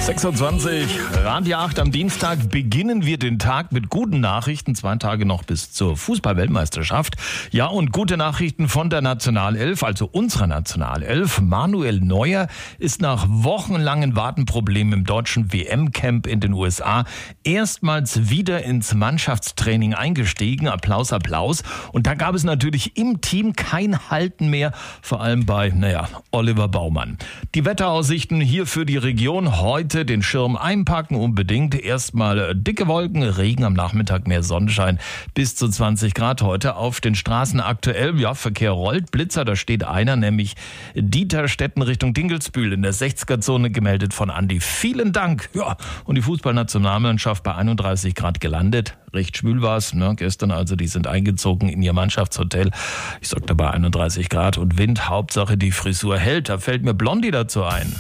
6:20 Radio 8 am Dienstag beginnen wir den Tag mit guten Nachrichten. 2 Tage noch bis zur Fußball-Weltmeisterschaft. Ja, und gute Nachrichten von der Nationalelf, also unserer Nationalelf. Manuel Neuer ist nach wochenlangen Wartenproblemen im deutschen WM-Camp in den USA erstmals wieder ins Mannschaftstraining eingestiegen. Applaus, Applaus. Und da gab es natürlich im Team kein Halten mehr, vor allem bei, Oliver Baumann. Die Wetteraussichten hier für die Region heute: den Schirm einpacken unbedingt. Erstmal dicke Wolken, Regen, am Nachmittag mehr Sonnenschein, bis zu 20 Grad heute auf den Straßen aktuell. Ja, Verkehr rollt, Blitzer, da steht einer, nämlich Dieterstetten Richtung Dinkelsbühl in der 60er-Zone, gemeldet von Andi. Vielen Dank. Ja, und die Fußballnationalmannschaft bei 31 Grad gelandet. Recht schwül war es, gestern also, die sind eingezogen in ihr Mannschaftshotel. Ich sagte bei 31 Grad und Wind, Hauptsache die Frisur hält. Da fällt mir Blondie dazu ein.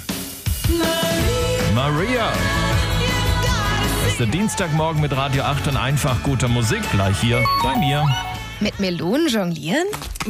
Maria. Das ist der Dienstagmorgen mit Radio 8 und einfach guter Musik. Gleich hier bei mir. Mit Melonen jonglieren?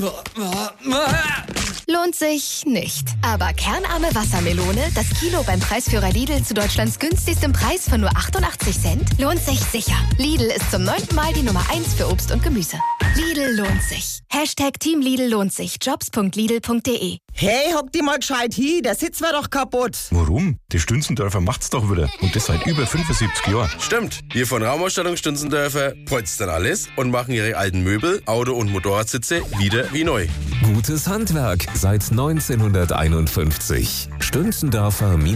Lohnt sich nicht. Aber kernarme Wassermelone, das Kilo beim Preisführer Lidl zu Deutschlands günstigstem Preis von nur 88 Cent, lohnt sich sicher. Lidl ist zum 9. Mal die Nummer 1 für Obst und Gemüse. Lidl lohnt sich. #Team Lidl lohnt sich. Jobs.lidl.de. Hey, hock die mal gescheit hin, der Sitz war doch kaputt. Warum? Die Stünzendörfer macht's doch wieder. Und das seit über 75 Jahren. Stimmt. Wir von Raumausstattung Stünzendörfer polstern alles und machen ihre alten Möbel, Auto- und Motorradsitze wieder wie neu. Gutes Handwerk seit 1951. Stünzendörfer